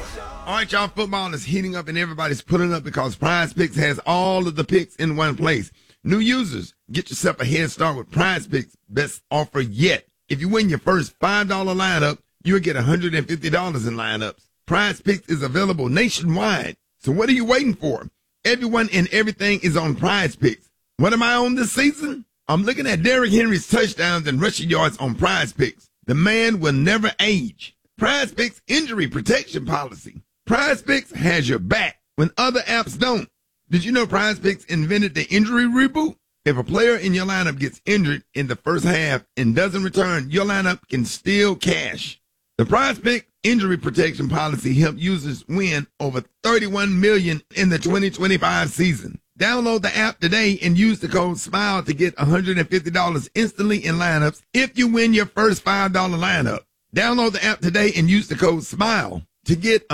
All right, y'all, football is heating up and everybody's pulling up because Prize Picks has all of the picks in one place. New users, get yourself a head start with Prize Picks' best offer yet. If you win your first $5 lineup, you'll get $150 in lineups. Prize Picks is available nationwide. So what are you waiting for? Everyone and everything is on Prize Picks. What am I on this season? I'm looking at Derrick Henry's touchdowns and rushing yards on Prize Picks. The man will never age. Prize Picks injury protection policy. Prize Picks has your back when other apps don't. Did you know Prize Picks invented the injury reboot? If a player in your lineup gets injured in the first half and doesn't return, your lineup can still cash. The Prize Pick injury protection policy helped users win over $31 million in the 2025 season. Download the app today and use the code SMILE to get $150 instantly in lineups if you win your first $5 lineup. Download the app today and use the code SMILE to get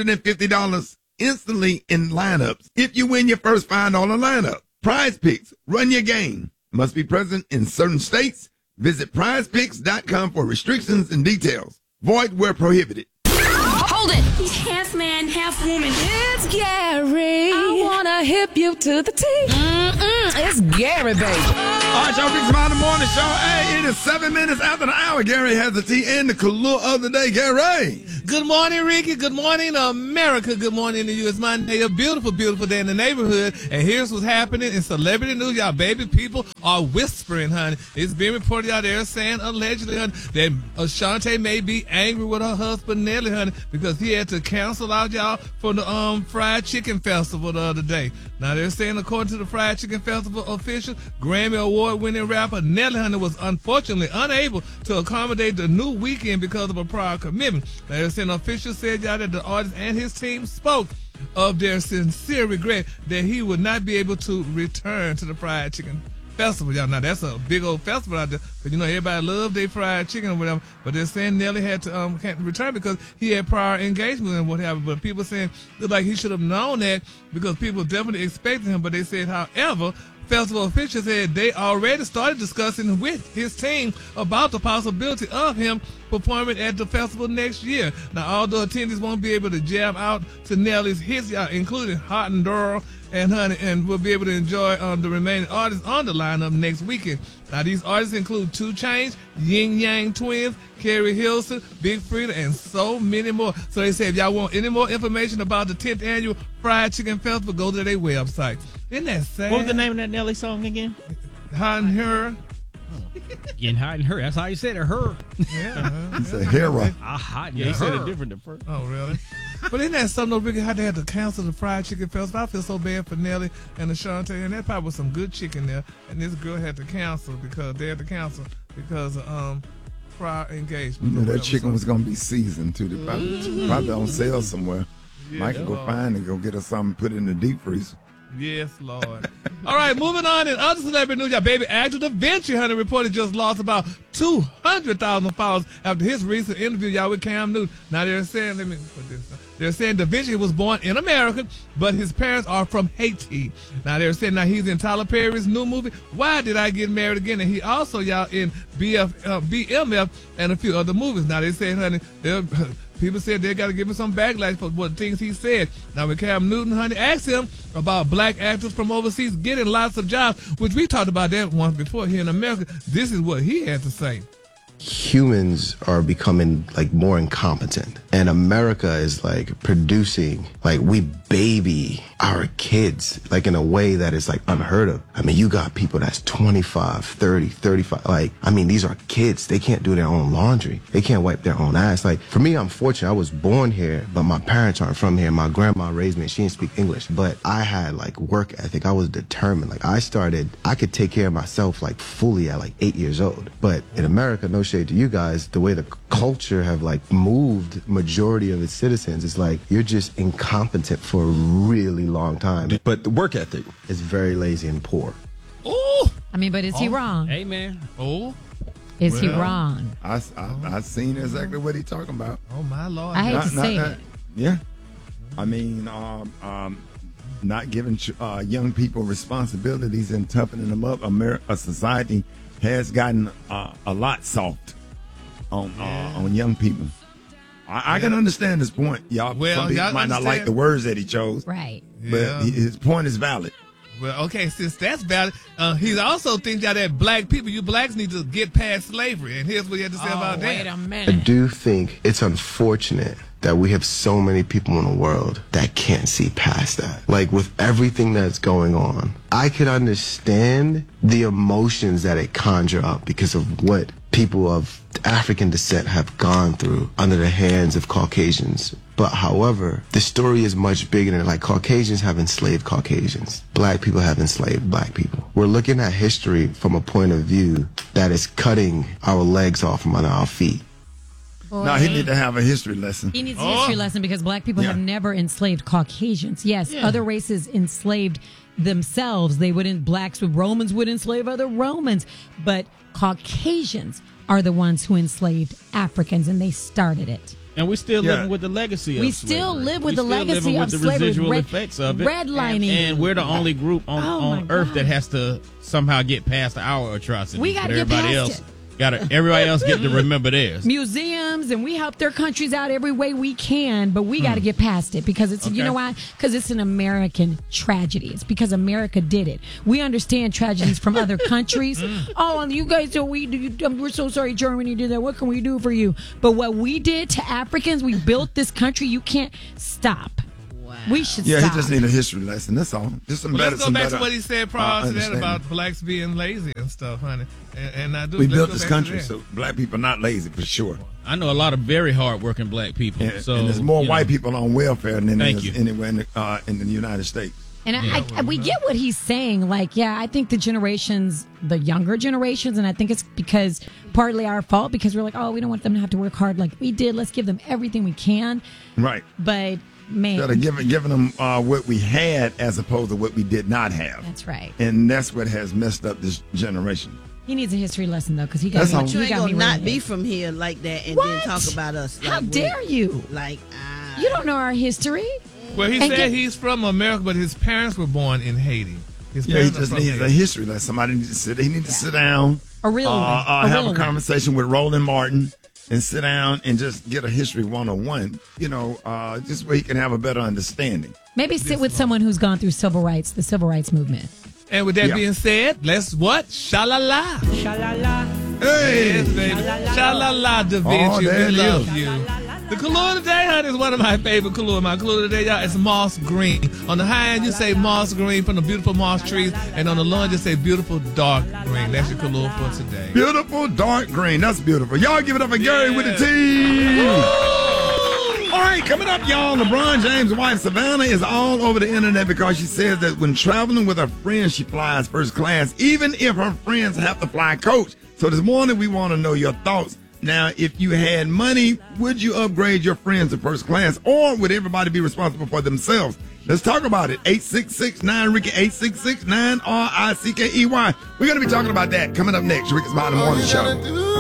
$150 instantly in lineups if you win your first $5 lineup. Prize Picks, run your game. Must be present in certain states. Visit prizepicks.com for restrictions and details. Void where prohibited. Hold it! He's half man, half woman. It's Gary. I wanna hip you to the T. It's Gary, baby. All right, y'all, Big Smile the Morning Show. Hey, it is 7 minutes after the hour. Gary has the tea and the color of the day. Gary. Good morning, Ricky. Good morning, America. Good morning to you. It's Monday, a beautiful, beautiful day in the neighborhood. And here's what's happening in celebrity news. Y'all baby people are whispering, honey. It's being reported out there saying, allegedly, honey, that Ashanti may be angry with her husband, Nelly, honey, because he had to cancel out, y'all, for the fried chicken festival the other day. Now, they're saying, according to the Fried Chicken Festival official, Grammy Award-winning rapper Nelly Hunter was unfortunately unable to accommodate the new weekend because of a prior commitment. Now, they're saying officials said, y'all, that the artist and his team spoke of their sincere regret that he would not be able to return to the Fried Chicken Festival, y'all. Now, that's a big old festival out there, but you know, everybody love their fried chicken or whatever, but they're saying Nelly had to can't return because he had prior engagement and what have you. But people saying like he should have known that because people definitely expected him. But they said, however, festival officials said they already started discussing with his team about the possibility of him performing at the festival next year. Now, although attendees won't be able to jam out to Nelly's hits, including Hot and Durl and Honey, and will be able to enjoy the remaining artists on the lineup next weekend. Now, these artists include 2 Chainz, Yin Yang Twins, Carrie Hilson, Big Freedia, and so many more. So they say if y'all want any more information about the 10th annual Fried Chicken Festival, go to their website. Isn't that sad? What was the name of that Nelly song again? Hot and Her. Getting hot and her. That's how you said it, her. Yeah. It's a hero. Hot. Yeah, he said it different at first. Oh, really? But isn't that something, though, Ricky, how they had to cancel the Fried Chicken Festival? I feel so bad for Nelly and Ashanti, and that probably was some good chicken there. And this girl had to cancel because of prior engagement. You know, that chicken was going to be seasoned, too. They probably on sale somewhere. Yes, Mike can go find and go get us something, put it in the deep freezer. Yes, Lord. All right, moving on in other celebrity news, y'all, baby actor Da Vinci Hunter reported just lost about 200,000 followers after his recent interview, y'all, with Cam Newton. Now they're saying, let me put this on. They're saying Da Vinci was born in America, but his parents are from Haiti. Now they're saying now he's in Tyler Perry's new movie, Why Did I Get Married Again? And he also, y'all, in BMF and a few other movies. Now they say, honey, people said they got to give him some backlash for what things he said. Now, when Cam Newton, honey, asked him about black actors from overseas getting lots of jobs, which we talked about that once before here in America, this is what he had to say. Humans are becoming like more incompetent, and America is like producing, like we baby our kids like in a way that is like unheard of. I mean, you got people that's 25, 30, 35, like, I mean, these are kids. They can't do their own laundry. They can't wipe their own ass. Like, for me, I'm fortunate. I was born here, but my parents aren't from here. My grandma raised me and she didn't speak English, but I had like work ethic. I was determined. Like, I could take care of myself like fully at like 8 years old. But in America, no shade to you guys, the way the culture have like moved majority of its citizens, it's like you're just incompetent for a really long time. But the work ethic is very lazy and poor. Oh, I mean, but is he wrong? Hey, man. Oh, Is he wrong? I seen exactly what he talking about. oh my Lord. I hate to say it. Yeah. I mean, not giving young people responsibilities and toughening them up. A society has gotten a lot soft on young people. I can understand his point. Y'all, Well, some people y'all might not like understand- the words that he chose, Right. but Yeah. his point is valid. Well, okay, since that's valid, he also thinks that black people, you blacks, need to get past slavery. And here's what he had to say about that. a I minute. do think it's unfortunate that we have so many people in the world that can't see past that. Like, with everything that's going on, I could understand the emotions that it conjure up because of what people of African descent have gone through under the hands of Caucasians. But however, the story is much bigger than, like, Caucasians have enslaved Caucasians. Black people have enslaved black people. We're looking at history from a point of view that is cutting our legs off from under our feet. No, he need to have a history lesson. He needs a history lesson because black people Yeah. have never enslaved Caucasians. Yes, other races enslaved themselves. Romans would enslave other Romans, but Caucasians are the ones who enslaved Africans, and they started it. And we still Yeah. living with the legacy of We slavery. still live with We the still legacy living of with the slavery. residual effects of it. Redlining. And we're the only group on Oh, my Earth God. that has to somehow get past our atrocities. We gotta But get everybody past else it. everybody else get to remember theirs. Museums, and we help their countries out every way we can, but we got to get past it because it's, you Okay. know why? Because it's an American tragedy. It's because America did it. We understand tragedies from other countries. Oh, and you guys don't, we're so sorry Germany did that. What can we do for you? But what we did to Africans, we built this country. You can't stop. We should Yeah, stop. he just need a history lesson. That's all. Just some Well, better. let's go some back better, to what he said prior to that understanding. about blacks being lazy and stuff, honey. And I do. We let's built go this back to country, that. so black people are not lazy for sure. I know a lot of very hardworking black people. And, so and there's more you white know. people on welfare than there Thank is you. anywhere in the United States. And we get what he's saying. Like, yeah, I think the younger generations, and I think it's because partly our fault because we're like, oh, we don't want them to have to work hard like we did. Let's give them everything we can. Right. But man, Instead of giving them what we had as opposed to what we did not have. that's right. And that's what has messed up this generation. He needs a history lesson though, because he got That's me. all. He You ain't got gonna me not ready. be from here like that and What? then talk about us. How like dare you? Like, You don't know our history. Well, he And said get- he's from America, but his parents were born in Haiti. His Yeah, he parents are just from needs a Haiti. history lesson. Somebody needs to sit. He needs to sit down, A real one. A have real a one. conversation with Roland Martin, and sit down and just get a history 101. You know, just where he can have a better understanding. Maybe sit with someone who's gone through the civil rights movement. And with that Yeah. being said, let's what? Sha-la-la. Hey, Yes, baby. Sha-la-la, Da Vinci. Oh, there We it love is. you. The color today, honey, is one of my favorite color. My color today, y'all, is moss green. On the high end, you say moss green from the beautiful moss trees. And on the low end, you say beautiful dark green. That's your color for today. beautiful dark green. That's beautiful. Y'all give it up for Gary with the T. All right, coming up, y'all. LeBron James' wife, Savannah, is all over the internet because she says that when traveling with her friends, she flies first class, even if her friends have to fly coach. So this morning, we want to know your thoughts. Now, if you had money, would you upgrade your friends to first class, or would everybody be responsible for themselves? Let's talk about it. 866-9-RICKY, 866-9-RICKEY. We're going to be talking about that coming up next. Rick is My Morning Show.